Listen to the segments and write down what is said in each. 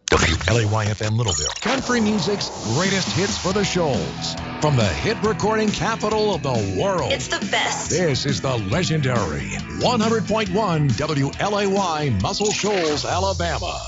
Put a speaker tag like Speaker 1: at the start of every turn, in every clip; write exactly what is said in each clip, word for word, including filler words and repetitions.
Speaker 1: W L A Y F M Littleville, country music's greatest hits for the Shoals. From the hit recording capital of the world.
Speaker 2: It's the best.
Speaker 1: This is the legendary one hundred point one W L A Y Muscle Shoals, Alabama.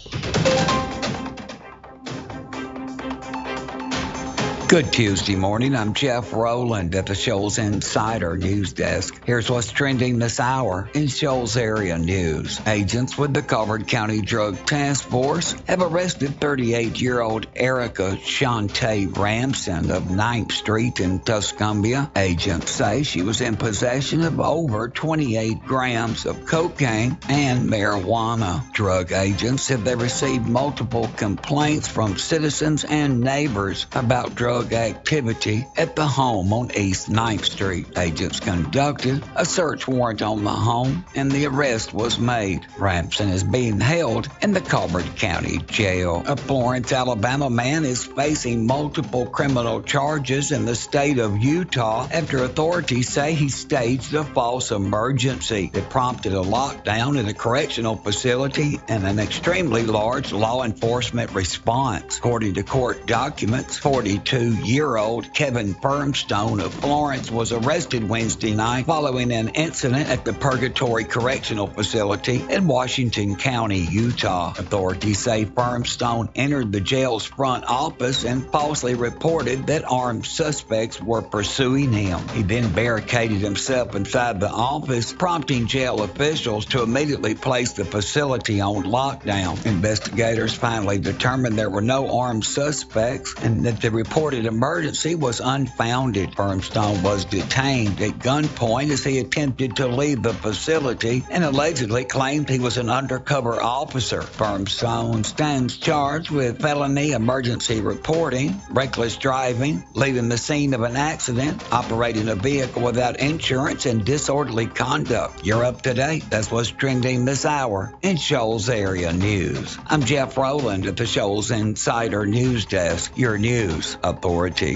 Speaker 3: Good Tuesday morning. I'm Jeff Rowland at the Shoals Insider News Desk. Here's what's trending this hour in Shoals area news. Agents with the Colbert County Drug Task Force have arrested thirty-eight-year-old Erica Shantae Ramson of ninth Street in Tuscumbia. Agents say she was in possession of over twenty-eight grams of cocaine and marijuana. Drug agents said they received multiple complaints from citizens and neighbors about drug activity at the home on East ninth Street. Agents conducted a search warrant on the home and the arrest was made. Ramson is being held in the Colbert County Jail. A Florence, Alabama man is facing multiple criminal charges in the state of Utah after authorities say he staged a false emergency that prompted a lockdown in a correctional facility and an extremely large law enforcement response. According to court documents, forty-two-year-old Kevin Firmstone of Florence was arrested Wednesday night following an incident at the Purgatory Correctional Facility in Washington County, Utah. Authorities say Firmstone entered the jail's front office and falsely reported that armed suspects were pursuing him. He then barricaded himself inside the office, prompting jail officials to immediately place the facility on lockdown. Investigators finally determined there were no armed suspects and that the reported emergency was unfounded. Firmstone was detained at gunpoint as he attempted to leave the facility and allegedly claimed he was an undercover officer. Firmstone stands charged with felony emergency reporting, reckless driving, leaving the scene of an accident, operating a vehicle without insurance, and disorderly conduct. You're up to date. That's what's trending this hour in Shoals Area News. I'm Jeff Rowland at the Shoals Insider News Desk, your news authority.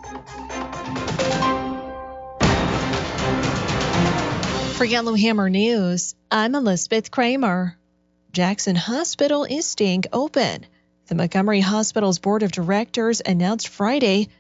Speaker 4: For Yellowhammer News, I'm Elizabeth Kramer. Jackson Hospital is staying open. The Montgomery Hospital's board of directors announced Friday